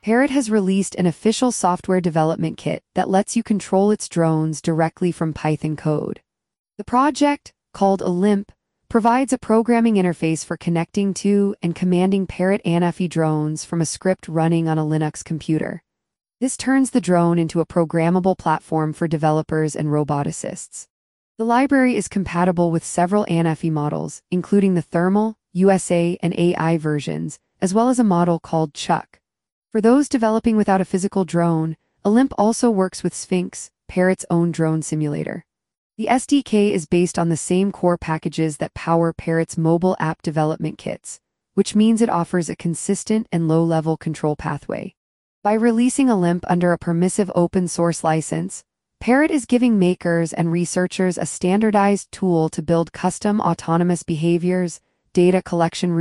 Parrot has released an official software development kit that lets you control its drones directly from Python code. The project, called Olymp, provides a programming interface for connecting to and commanding Parrot Anafi drones from a script running on a Linux computer. This turns the drone into a programmable platform for developers and roboticists. The library is compatible with several Anafi models, including the Thermal, USA, and AI versions, as well as a model called Chuck. For those developing without a physical drone, Olymp also works with Sphinx, Parrot's own drone simulator. The SDK is based on the same core packages that power Parrot's mobile app development kits, which means it offers a consistent and low-level control pathway. By releasing Olymp under a permissive open-source license, Parrot is giving makers and researchers a standardized tool to build custom autonomous behaviors, data collection